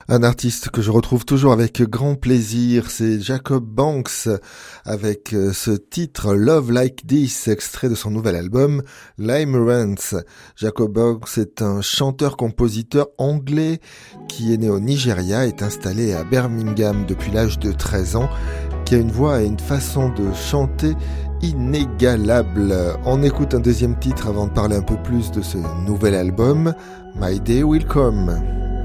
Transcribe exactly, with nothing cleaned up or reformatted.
Un artiste que je retrouve toujours avec grand plaisir, c'est Jacob Banks, avec ce titre Love Like This, extrait de son nouvel album Limerence. Jacob Banks est un chanteur-compositeur anglais qui est né au Nigeria, est installé à Birmingham depuis l'âge de treize ans, qui a une voix et une façon de chanter inégalable. On écoute un deuxième titre avant de parler un peu plus de ce nouvel album, My Day Will Come.